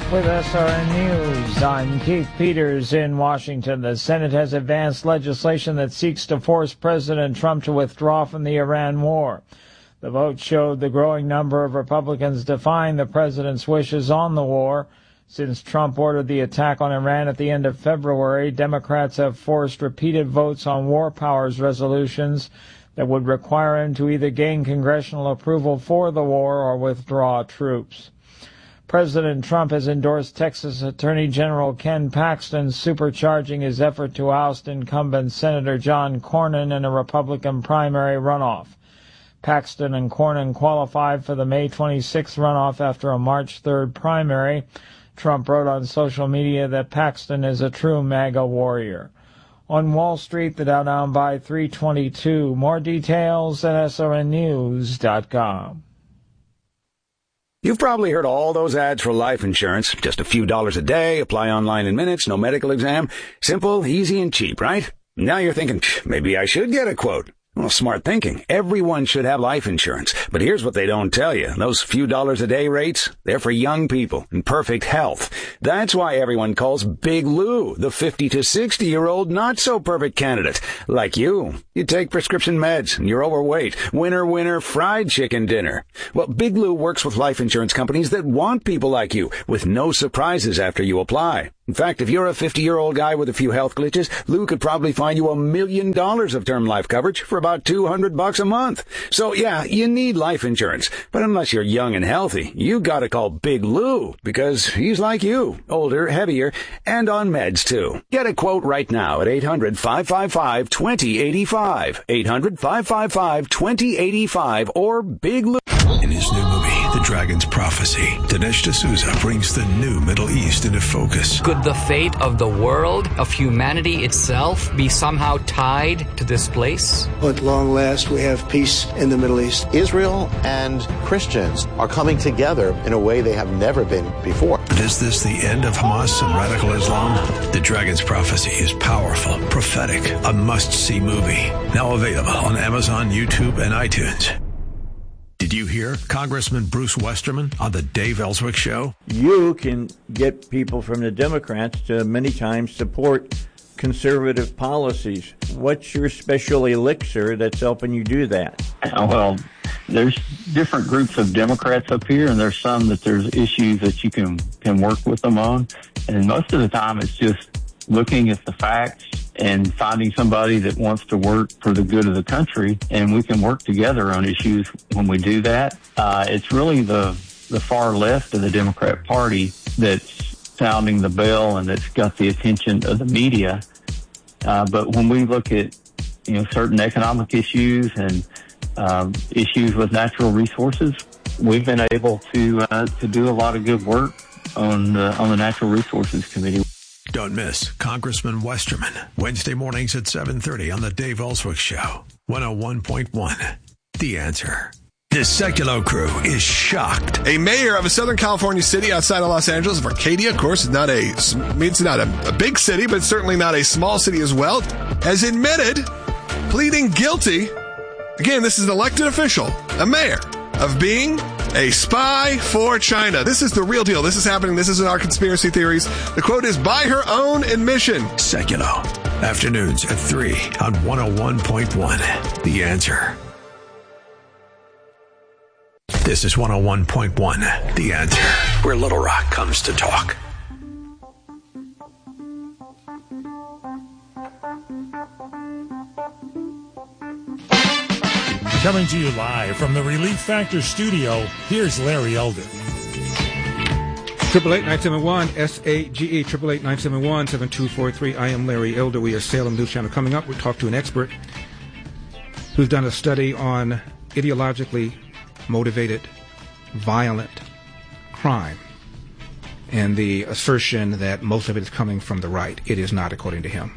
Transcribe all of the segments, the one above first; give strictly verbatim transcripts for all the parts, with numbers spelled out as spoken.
With S R N News, I'm Keith Peters in Washington. The Senate has advanced legislation that seeks to force President Trump to withdraw from the Iran war. The vote showed the growing number of Republicans defying the president's wishes on the war. Since Trump ordered the attack on Iran at the end of February, Democrats have forced repeated votes on war powers resolutions that would require him to either gain congressional approval for the war or withdraw troops. President Trump has endorsed Texas Attorney General Ken Paxton, supercharging his effort to oust incumbent Senator John Cornyn in a Republican primary runoff. Paxton and Cornyn qualified for the May twenty-sixth runoff after a March third primary. Trump wrote on social media that Paxton is a true MAGA warrior. On Wall Street, the Dow down by three twenty-two. More details at S R N news dot com. You've probably heard all those ads for life insurance. Just a few dollars a day, apply online in minutes, no medical exam. Simple, easy, and cheap, right? Now you're thinking, maybe I should get a quote. Well, smart thinking. Everyone should have life insurance. But here's what they don't tell you. Those few dollars a day rates, they're for young people in perfect health. That's why everyone calls Big Lou the fifty to sixty year old not so perfect candidate. Like you. You take prescription meds and you're overweight. Winner, winner, fried chicken dinner. Well, Big Lou works with life insurance companies that want people like you with no surprises after you apply. In fact, if you're a fifty-year-old guy with a few health glitches, Lou could probably find you a million dollars of term life coverage for about two hundred bucks a month. So yeah, you need life insurance. But unless you're young and healthy, you gotta call Big Lou because he's like you, older, heavier, and on meds too. Get a quote right now at eight hundred, five five five, two zero eight five. eight hundred, five five five, two zero eight five or Big Lou. In his new movie, The Dragon's Prophecy, Dinesh D'Souza brings the new Middle East into focus. Could the fate of the world, of humanity itself, be somehow tied to this place? At long last, we have peace in the Middle East. Israel and Christians are coming together in a way they have never been before. But is this the end of Hamas and radical Islam? The Dragon's Prophecy is powerful, prophetic, a must-see movie. Now available on Amazon, YouTube, and iTunes. Did you hear Congressman Bruce Westerman on the Dave Ellswick Show? You can get people from the Democrats to many times support conservative policies. What's your special elixir that's helping you do that? Well, there's different groups of Democrats up here, and there's some that there's issues that you can, can work with them on. And most of the time it's just looking at the facts and finding somebody that wants to work for the good of the country, and we can work together on issues when we do that. Uh, it's really the, the far left of the Democrat Party that's sounding the bell and that's got the attention of the media. Uh, but when we look at, you know, certain economic issues and um, issues with natural resources, we've been able to uh, to do a lot of good work on the, on the Natural Resources Committee. Don't miss Congressman Westerman, Wednesday mornings at seven thirty on the Dave Ellswick Show, one oh one point one. The Answer. The Sekulow crew is shocked. A mayor of a Southern California city outside of Los Angeles, of Arcadia, of course, is not a, it's not a, a big city, but certainly not a small city as well, has admitted pleading guilty. Again, this is an elected official, a mayor, of being a spy for China. This is the real deal. This is happening. This isn't our conspiracy theories. The quote is, by her own admission. Sekulow. Afternoons at three on one oh one point one. The Answer. This is one oh one point one. The Answer, where Little Rock comes to talk. Coming to you live from the Relief Factor studio, here's Larry Elder. Triple eight nine seven one S A G E triple eight nine seven one seven two four three. I am Larry Elder. We are Salem News Channel. Coming up, we'll talk to an expert who's done a study on ideologically motivated, violent crime, and the assertion that most of it is coming from the right. It is not, according to him.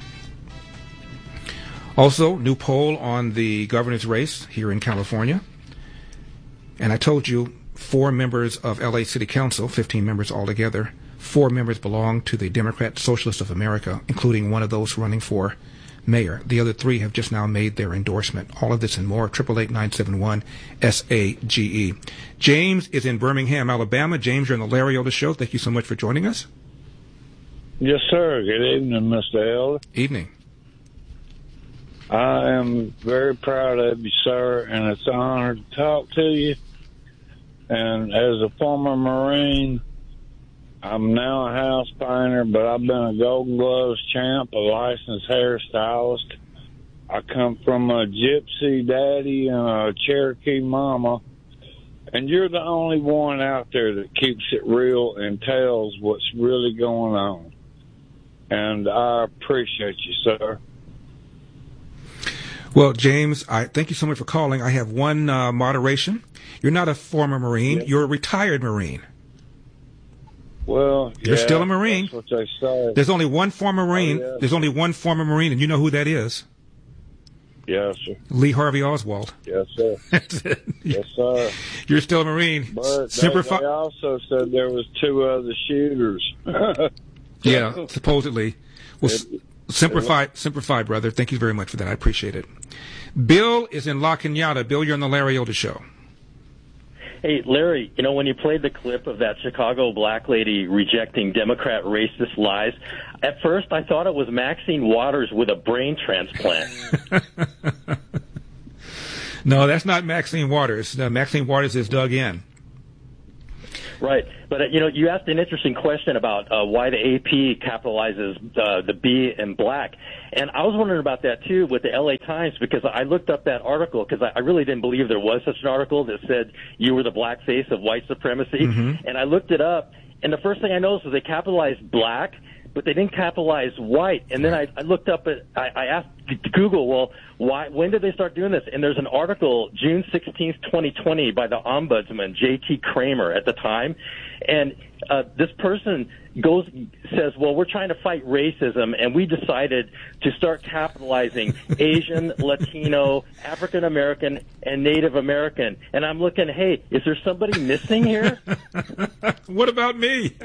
Also, new poll on the governor's race here in California. And I told you four members of L A City Council, fifteen members altogether, four members belong to the Democrat Socialists of America, including one of those running for mayor. The other three have just now made their endorsement. All of this and more, eight eight eight, nine seven one, S A G E. James is in Birmingham, Alabama. James, you're on the Larry Elder Show. Thank you so much for joining us. Yes, sir. Good evening, Mister Elder. Evening. I am very proud of you, sir, and it's an honor to talk to you. And as a former Marine, I'm now a house painter, but I've been a Golden Gloves champ, a licensed hairstylist. I come from a gypsy daddy and a Cherokee mama, and you're the only one out there that keeps it real and tells what's really going on. And I appreciate you, sir. Well, James, I thank you so much for calling. I have one uh, moderation. You're not a former Marine. Yeah. You're a retired Marine. Well, You're yeah, still a Marine. That's what they say. There's only one former Marine. Oh, yeah. There's only one former Marine, and you know who that is. Yes, sir. Lee Harvey Oswald. Yes, sir. Yes, sir. You're still a Marine. But Semper they, Fi- they also said there was two other shooters. Yeah, supposedly. Well, It- Semper Fi, Semper Fi, brother. Thank you very much for that. I appreciate it. Bill is in La Cañada. Bill, you're on the Larry Elder Show. Hey, Larry, you know, when you played the clip of that Chicago black lady rejecting Democrat racist lies, at first I thought it was Maxine Waters with a brain transplant. No, that's not Maxine Waters. No, Maxine Waters is dug in. Right. But, uh, you know, you asked an interesting question about uh, why the A P capitalizes uh, the B in black. And I was wondering about that, too, with the L A Times, because I looked up that article because I, I really didn't believe there was such an article that said you were the blackface of white supremacy. Mm-hmm. And I looked it up, and the first thing I noticed was they capitalized black, but they didn't capitalize white. And then I, I looked up at, I, I asked Google, well, why, when did they start doing this? And there's an article, June sixteenth, twenty twenty, by the ombudsman, J T Kramer, at the time. And uh, this person goes, says, well, we're trying to fight racism, and we decided to start capitalizing Asian, Latino, African American, and Native American. And I'm looking, hey, is there somebody missing here? What about me?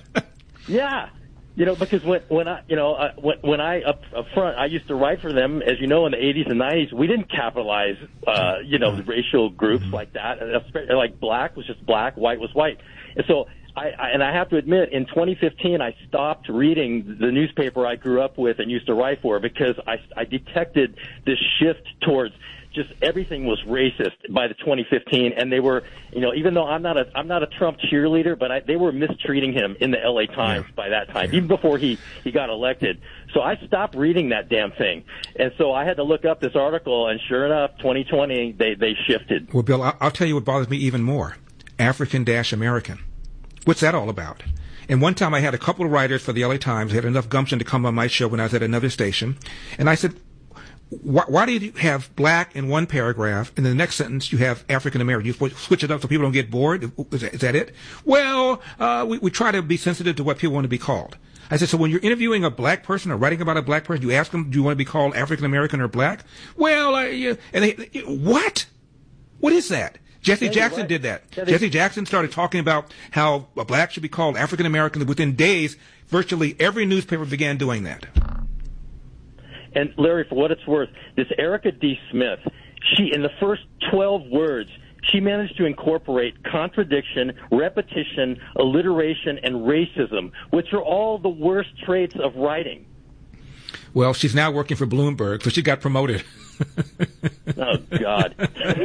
Yeah. You know, because when when I you know uh, when when I up, up front I used to write for them, as you know, in the eighties and nineties, we didn't capitalize uh, you know the racial groups mm-hmm. like that. Like black was just black, white was white, and so I, I and I have to admit, in twenty fifteen, I stopped reading the newspaper I grew up with and used to write for because I I detected this shift towards just everything was racist by the twenty fifteen, and they were, you know, even though I'm not a I'm not a Trump cheerleader, but I, they were mistreating him in the L A Times yeah. by that time, yeah. even before he he got elected. So I stopped reading that damn thing, and so I had to look up this article, and sure enough, twenty twenty they they shifted. Well, Bill, I'll tell you what bothers me even more: African dash American. What's that all about? And one time I had a couple of writers for the L A Times who had enough gumption to come on my show when I was at another station, and I said, Why, why do you have black in one paragraph, and in the next sentence you have African American? You switch it up so people don't get bored? Is that, is that it? Well, uh, we, we try to be sensitive to what people want to be called. I said, so when you're interviewing a black person or writing about a black person, you ask them, do you want to be called African American or black? Well, uh, yeah. and they, what? What is that? Jesse Jackson right. did that. that Jesse Jackson started talking about how a black should be called African American. Within days, virtually every newspaper began doing that. And Larry, for what it's worth, this Erica D. Smith, she, in the first twelve words, she managed to incorporate contradiction, repetition, alliteration, and racism, which are all the worst traits of writing. Well, she's now working for Bloomberg, so she got promoted. Oh, God.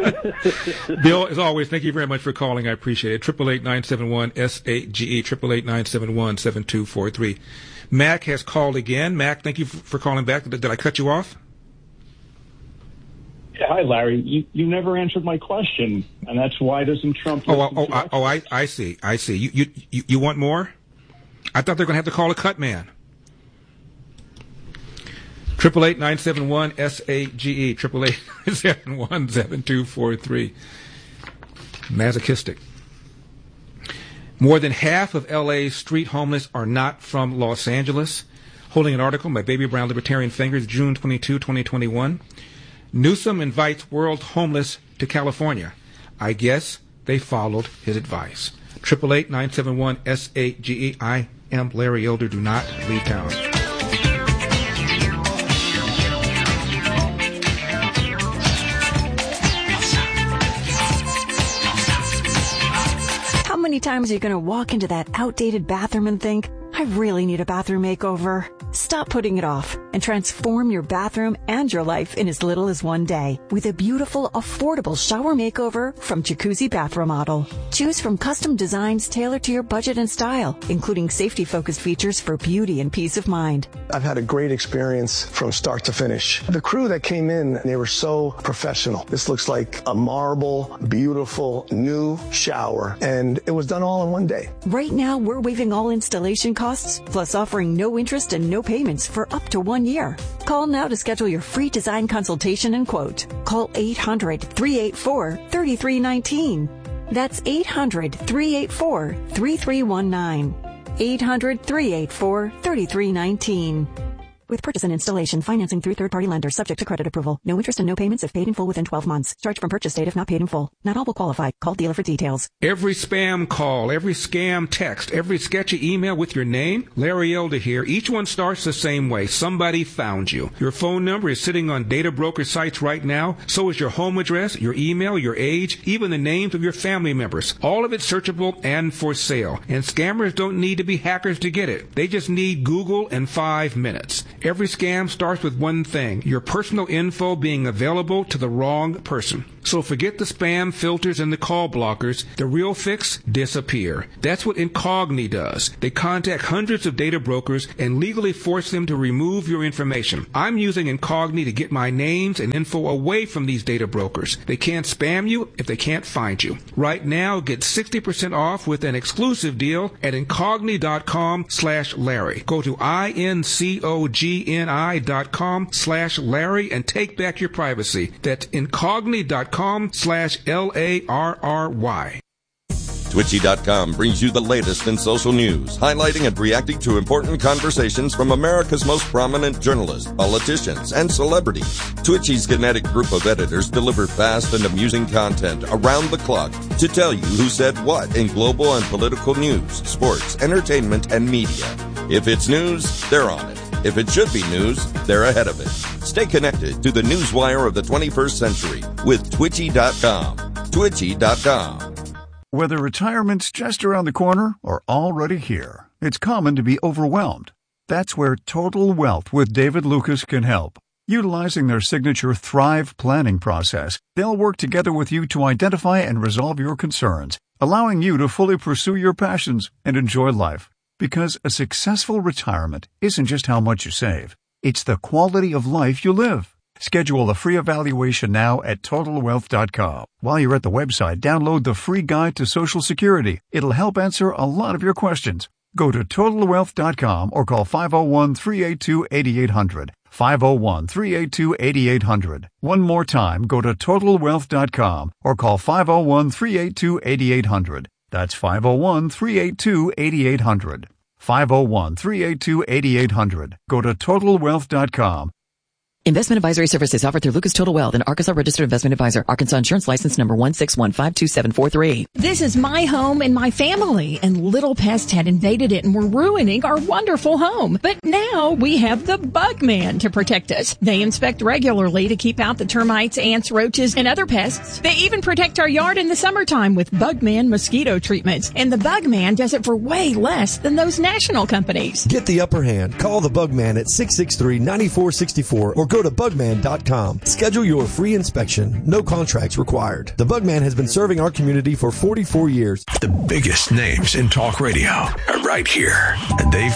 Bill, as always, thank you very much for calling. I appreciate it. eight eight eight, nine seven one, S A G E, eight eight eight, nine seven one, seven two four three. Mac has called again. Mac, thank you for calling back. Did, did I cut you off? Hi, Larry. You you never answered my question, and that's why doesn't Trump... Oh, oh, oh, I, oh I, I see. I see. You, you, you want more? I thought they were going to have to call a cut man. eight eight eight, nine seven one, S A G E, eight eight eight, nine seven one, seven two four three. Masochistic. More than half of L A's street homeless are not from Los Angeles. Holding an article by Baby Brown Libertarian Fingers, June twenty-second, twenty twenty-one. Newsom invites world homeless to California. I guess they followed his advice. eight eight eight, nine seven one, S A G E. I am Larry Elder. Do not leave town. many times are you going to walk into that outdated bathroom and think, I really need a bathroom makeover? Stop putting it off and transform your bathroom and your life in as little as one day with a beautiful, affordable shower makeover from Jacuzzi Bath Remodel. Choose from custom designs tailored to your budget and style, including safety-focused features for beauty and peace of mind. I've had a great experience from start to finish. The crew that came in, they were so professional. This looks like a marble, beautiful, new shower, and it was done all in one day. Right now, we're waiving all installation costs, plus offering no interest and no payments for up to one year. Call now to schedule your free design consultation and quote. Call eight hundred, three eight four, three three one nine. That's eight hundred, three eight four, three three one nine. eight hundred, three eight four, three three one nine. With purchase and installation, financing through third-party lenders subject to credit approval. No interest and no payments if paid in full within twelve months. Charge from purchase date if not paid in full. Not all will qualify. Call dealer for details. Every spam call, every scam text, every sketchy email with your name, Larry Elder here, each one starts the same way. Somebody found you. Your phone number is sitting on data broker sites right now. So is your home address, your email, your age, even the names of your family members. All of it searchable and for sale. And scammers don't need to be hackers to get it. They just need Google and five minutes. Every scam starts with one thing, your personal info being available to the wrong person. So forget the spam filters and the call blockers. The real fix, disappear. That's what Incogni does. They contact hundreds of data brokers and legally force them to remove your information. I'm using Incogni to get my names and info away from these data brokers. They can't spam you if they can't find you. Right now, get sixty percent off with an exclusive deal at Incogni.com slash Larry. Go to I-N-C-O-G-N-I dot com slash Larry and take back your privacy. That's Incogni.com slash L A R R Y. Twitchy dot com brings you the latest in social news, highlighting and reacting to important conversations from America's most prominent journalists, politicians, and celebrities. Twitchy's kinetic group of editors deliver fast and amusing content around the clock to tell you who said what in global and political news, sports, entertainment, and media. If it's news, they're on it. If it should be news, they're ahead of it. Stay connected to the newswire of the twenty-first century with Twitchy dot com. Twitchy dot com. Whether retirement's just around the corner or already here, it's common to be overwhelmed. That's where Total Wealth with David Lucas can help. Utilizing their signature Thrive planning process, they'll work together with you to identify and resolve your concerns, allowing you to fully pursue your passions and enjoy life. Because a successful retirement isn't just how much you save, it's the quality of life you live. Schedule a free evaluation now at Total Wealth dot com. While you're at the website, download the free guide to Social Security. It'll help answer a lot of your questions. Go to Total Wealth dot com or call five oh one, three eight two, eight eight hundred. five oh one, three eight two, eight eight hundred. One more time, go to Total Wealth dot com or call five oh one, three eight two, eight eight hundred. That's five oh one, three eight two, eight eight hundred. five oh one, three eight two, eight eight hundred. Go to Total Wealth dot com. Investment advisory services offered through Lucas Total Wealth, an Arkansas registered investment advisor. Arkansas insurance license number one six one five two seven four three. This is my home and my family, and little pests had invaded it and were ruining our wonderful home. But now we have the Bugman to protect us. They inspect regularly to keep out the termites, ants, roaches, and other pests. They even protect our yard in the summertime with Bugman mosquito treatments. And the Bugman does it for way less than those national companies. Get the upper hand. Call the Bugman at six six three, nine four six four or go to bugman dot com. Schedule your free inspection. No contracts required. The Bugman has been serving our community for forty-four years. The biggest names in talk radio are right here, and they've